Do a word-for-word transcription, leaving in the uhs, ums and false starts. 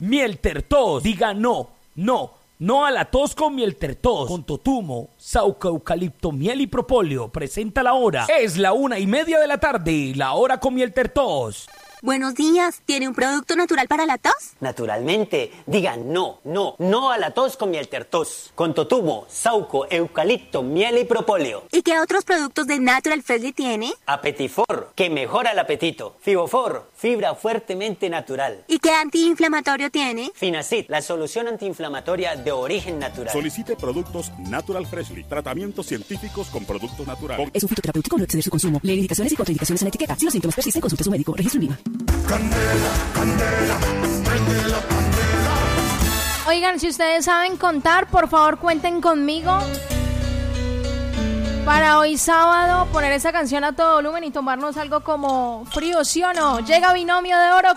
Mieltertos. Diga no, no, no a la tos con Mieltertos. Con totumo, sauca, eucalipto, miel y propóleo. Presenta la hora. Es la una y media de la tarde. La hora con Mieltertos. Buenos días, ¿tiene un producto natural para la tos? Naturalmente, digan no, no, no a la tos con Mieltertos. Con totumo, sauco, eucalipto, miel y propóleo. ¿Y qué otros productos de Natural Freshly tiene? Apetifor, que mejora el apetito. Fibofor, fibra fuertemente natural. ¿Y qué antiinflamatorio tiene? Finacid, la solución antiinflamatoria de origen natural. Solicite productos Natural Freshly. Tratamientos científicos con productos naturales. Es un fitoterapéutico, no exceder su consumo. Lee indicaciones y contraindicaciones en la etiqueta. Si los síntomas persisten, consulte a su médico. Registro en IVA. Candela, candela, prende la candela. Oigan, si ustedes saben contar, por favor cuenten conmigo para hoy sábado poner esa canción a todo volumen y tomarnos algo como frío, ¿sí o no? Llega Binomio de Oro